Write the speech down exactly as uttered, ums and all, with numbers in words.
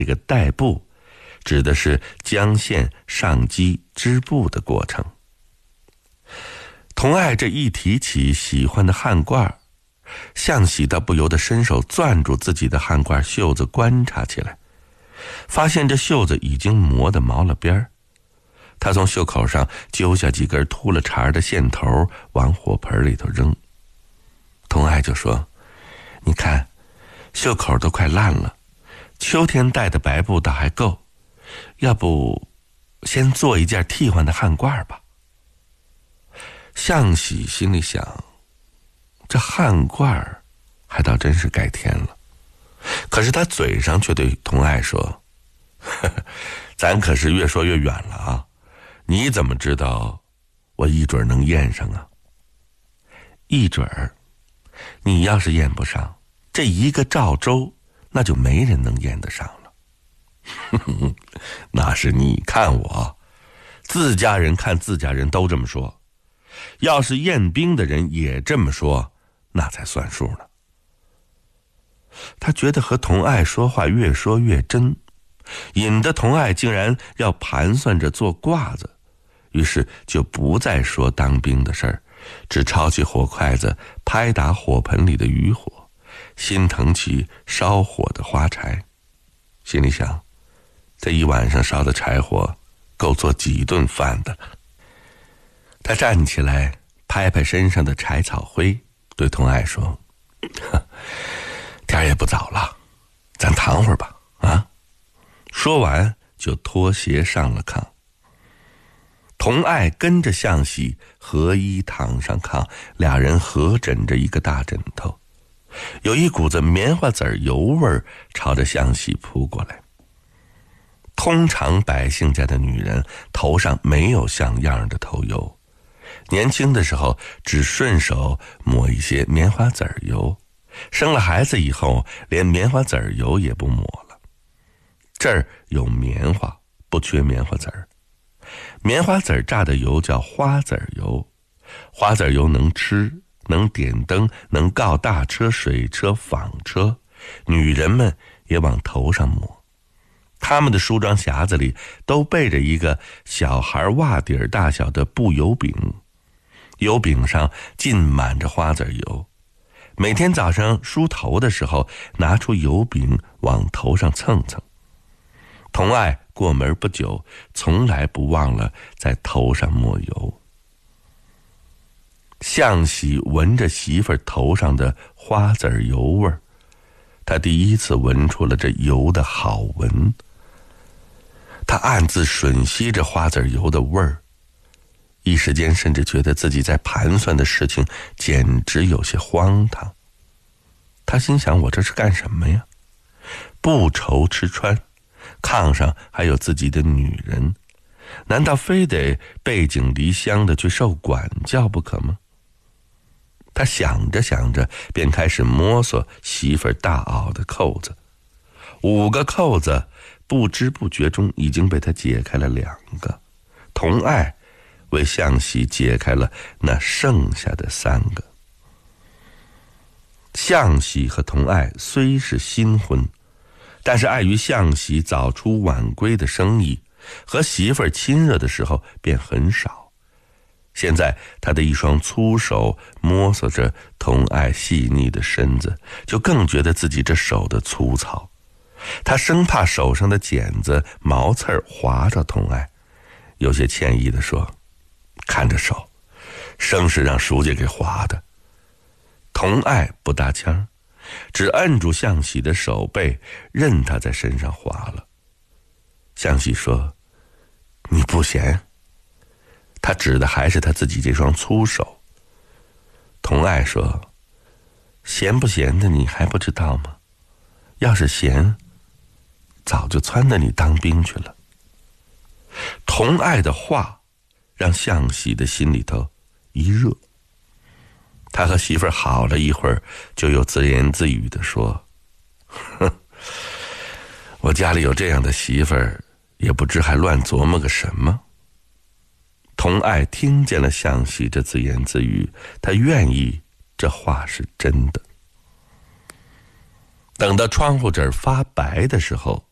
这个代步指的是将线上机织布的过程。童爱这一提起喜欢的汗罐，向喜倒不由得伸手攥住自己的汗罐袖子观察起来，发现这袖子已经磨得毛了边儿。他从袖口上揪下几根秃了茬的线头往火盆里头扔。童爱就说，你看袖口都快烂了，秋天戴的白布倒还够，要不先做一件替换的汗罐吧。向喜心里想，这汗罐还倒真是该添了，可是他嘴上却对童爱说，呵呵，咱可是越说越远了啊，你怎么知道我一准能验上啊？一准儿，你要是验不上，这一个赵州那就没人能验得上了。那是你看我，自家人看自家人都这么说，要是验兵的人也这么说，那才算数呢。他觉得和童爱说话越说越真，引得童爱竟然要盘算着做褂子，于是就不再说当兵的事儿，只抄起火筷子拍打火盆里的余火，心疼起烧火的花柴，心里想，这一晚上烧的柴火够做几顿饭的了。他站起来拍拍身上的柴草灰，对童爱说，天也不早了，咱躺会儿吧啊！说完就脱鞋上了炕。童爱跟着向喜合衣躺上炕，俩人合枕着一个大枕头，有一股子棉花籽油味儿朝着向喜扑过来。通常百姓家的女人头上没有像样的头油，年轻的时候只顺手抹一些棉花籽油，生了孩子以后连棉花籽油也不抹了。这儿有棉花，不缺棉花籽儿。棉花籽榨的油叫花籽油，花籽油能吃，能点灯，能告大车、水车、纺车，女人们也往头上抹。他们的梳妆匣子里都备着一个小孩袜底儿大小的布油饼，油饼上浸满着花籽油。每天早上梳头的时候，拿出油饼往头上蹭蹭。童爱过门不久，从来不忘了在头上抹油。向喜闻着媳妇儿头上的花籽油味儿，他第一次闻出了这油的好闻。他暗自吮吸着花籽油的味儿，一时间甚至觉得自己在盘算的事情简直有些荒唐。他心想，我这是干什么呀？不愁吃穿，炕上还有自己的女人，难道非得背井离乡的去受管教不可吗？他想着想着，便开始摸索媳妇儿大袄的扣子，五个扣子不知不觉中已经被他解开了两个，童爱为向喜解开了那剩下的三个。向喜和童爱虽是新婚，但是碍于向喜早出晚归的生意，和媳妇儿亲热的时候便很少。现在他的一双粗手摸索着童爱细腻的身子，就更觉得自己这手的粗糙。他生怕手上的茧子毛刺儿划着童爱，有些歉意地说，看着手，生是让叔家给划的。童爱不搭腔，只摁住向喜的手背，任他在身上划了。向喜说，你不嫌？他指的还是他自己这双粗手。童爱说，嫌不嫌的你还不知道吗？要是嫌，早就撺掇你当兵去了。童爱的话让向喜的心里头一热，他和媳妇儿好了一会儿，就又自言自语地说，哼，我家里有这样的媳妇儿，也不知还乱琢磨个什么。童爱听见了向喜这自言自语，他愿意这话是真的。等到窗户纸发白的时候，